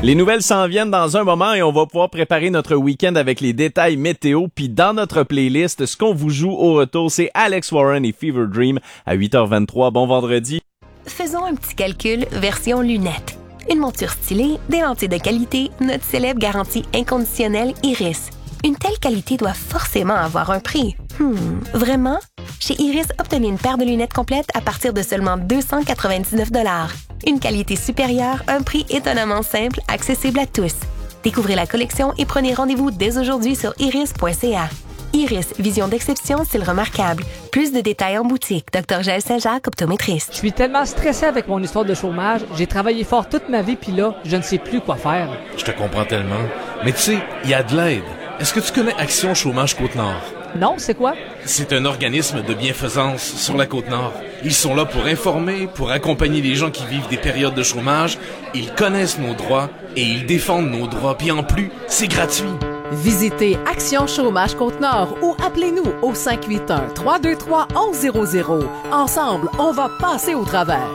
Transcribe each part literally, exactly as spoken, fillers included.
Les nouvelles s'en viennent dans un moment et on va pouvoir préparer notre week-end avec les détails météo. Puis dans notre playlist, ce qu'on vous joue au retour, c'est Alex Warren et Fever Dream à huit heures vingt-trois. Bon vendredi. Faisons un petit calcul version lunettes. Une monture stylée, des lentilles de qualité, notre célèbre garantie inconditionnelle Iris. Une telle qualité doit forcément avoir un prix. Hmm, vraiment? Chez Iris, obtenez une paire de lunettes complètes à partir de seulement deux cent quatre-vingt-dix-neuf dollars. Une qualité supérieure, un prix étonnamment simple, accessible à tous. Découvrez la collection et prenez rendez-vous dès aujourd'hui sur iris point c a. Iris, vision d'exception, style remarquable. Plus de détails en boutique. docteur Jaël Saint-Jacques, optométriste. Je suis tellement stressé avec mon histoire de chômage. J'ai travaillé fort toute ma vie, puis là, je ne sais plus quoi faire. Je te comprends tellement. Mais tu sais, il y a de l'aide. Est-ce que tu connais Action Chômage Côte-Nord? Non, c'est quoi? C'est un organisme de bienfaisance sur la Côte-Nord. Ils sont là pour informer, pour accompagner les gens qui vivent des périodes de chômage. Ils connaissent nos droits et ils défendent nos droits. Puis en plus, c'est gratuit. Visitez Action Chômage Côte-Nord ou appelez-nous au cinq huit un, trois deux trois, un un zéro zéro. Ensemble, on va passer au travers.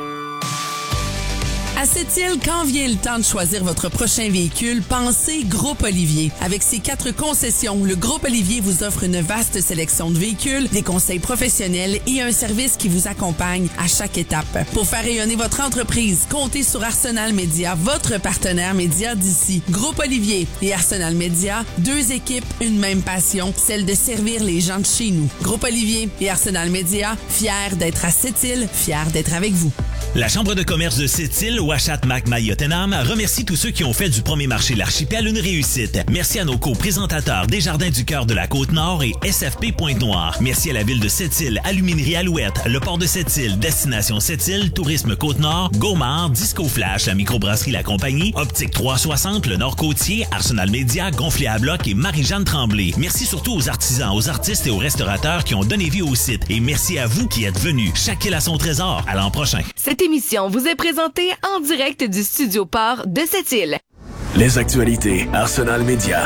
À Sept-Îles, quand vient le temps de choisir votre prochain véhicule, pensez Groupe Olivier. Avec ses quatre concessions, le Groupe Olivier vous offre une vaste sélection de véhicules, des conseils professionnels et un service qui vous accompagne à chaque étape. Pour faire rayonner votre entreprise, comptez sur Arsenal Média, votre partenaire média d'ici. Groupe Olivier et Arsenal Média, deux équipes, une même passion, celle de servir les gens de chez nous. Groupe Olivier et Arsenal Média, fiers d'être à Sept-Îles, fiers d'être avec vous. La Chambre de commerce de Sept-Îles, Ouachat, Macmail, Ottenham remercie tous ceux qui ont fait du premier marché L'Archipel une réussite. Merci à nos co-présentateurs Desjardins du Cœur de la Côte-Nord et S F P Pointe-Noire. Merci à la ville de Sept-Îles, Aluminerie Alouette, le port de Sept-Îles, Destination Sept-Îles, Tourisme Côte-Nord, Gaumard, Disco Flash, la microbrasserie La Compagnie, Optique trois cent soixante, le Nord-Côtier, Arsenal Média, Gonflé à bloc et Marie-Jeanne Tremblay. Merci surtout aux artisans, aux artistes et aux restaurateurs qui ont donné vie au site. Et merci à vous qui êtes venus. Chaque île a son trésor. À l'an prochain. Cette émission vous est présentée en direct du Studio Port de Sept-Îles. Les actualités Arsenal Média.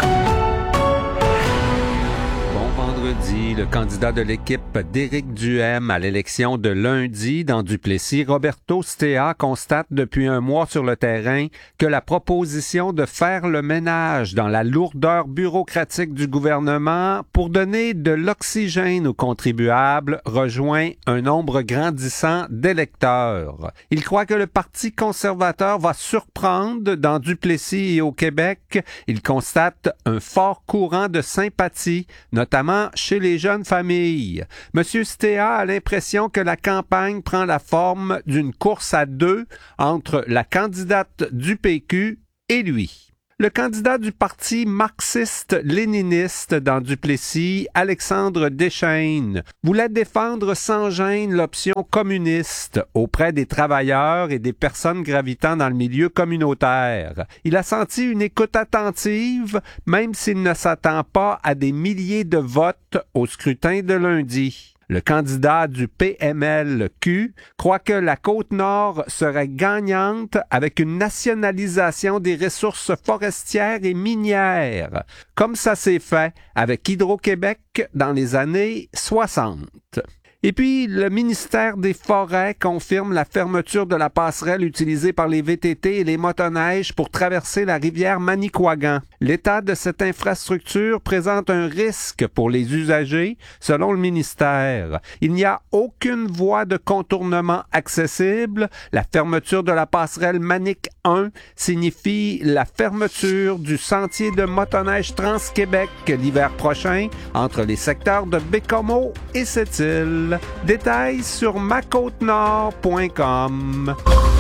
Vendredi, le candidat de l'équipe d'Éric Duhem à l'élection de lundi dans Duplessis, Roberto Stea, constate depuis un mois sur le terrain que la proposition de faire le ménage dans la lourdeur bureaucratique du gouvernement pour donner de l'oxygène aux contribuables rejoint un nombre grandissant d'électeurs. Il croit que le Parti conservateur va surprendre dans Duplessis et au Québec. Il constate un fort courant de sympathie, notamment chez les jeunes familles. Monsieur Stea a l'impression que la campagne prend la forme d'une course à deux entre la candidate du P Q et lui. Le candidat du parti marxiste-léniniste dans Duplessis, Alexandre Deschênes, voulait défendre sans gêne l'option communiste auprès des travailleurs et des personnes gravitant dans le milieu communautaire. Il a senti une écoute attentive, même s'il ne s'attend pas à des milliers de votes au scrutin de lundi. Le candidat du P M L Q croit que la Côte-Nord serait gagnante avec une nationalisation des ressources forestières et minières, comme ça s'est fait avec Hydro-Québec dans les années soixante. Et puis, le ministère des Forêts confirme la fermeture de la passerelle utilisée par les V T T et les motoneiges pour traverser la rivière Manicouagan. L'état de cette infrastructure présente un risque pour les usagers, selon le ministère. Il n'y a aucune voie de contournement accessible. La fermeture de la passerelle Manic un signifie la fermeture du sentier de motoneige Trans-Québec l'hiver prochain entre les secteurs de Bécomo et Sept-Îles. Détails sur ma côte nord point com.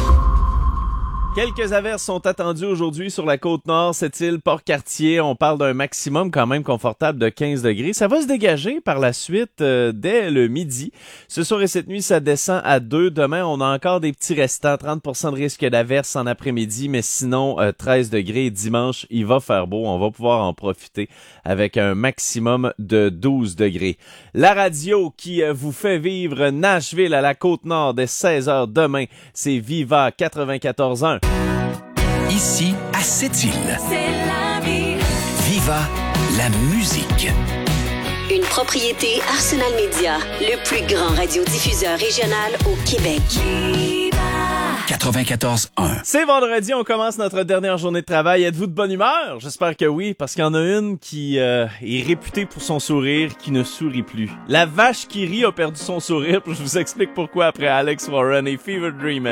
Quelques averses sont attendues aujourd'hui sur la Côte-Nord, Sept-Îles, Port-Cartier. On parle d'un maximum quand même confortable de quinze degrés. Ça va se dégager par la suite euh, dès le midi. Ce soir et cette nuit, ça descend à deux. Demain, on a encore des petits restants, trente pour cent de risque d'averse en après-midi, mais sinon, euh, treize degrés. Dimanche, il va faire beau. On va pouvoir en profiter avec un maximum de douze degrés. La radio qui euh, vous fait vivre Nashville à la Côte-Nord dès seize heures demain, c'est Viva quatre-vingt-quatorze un. Ici, à Sept-Îles. C'est la vie. Viva la musique. Une propriété Arsenal Média, le plus grand radiodiffuseur régional au Québec. Viva. quatre-vingt-quatorze un. C'est vendredi, on commence notre dernière journée de travail. Êtes-vous de bonne humeur? J'espère que oui, parce qu'il y en a une qui euh, est réputée pour son sourire, qui ne sourit plus. La vache qui rit a perdu son sourire, puis je vous explique pourquoi après Alex Warren et Fever Dream.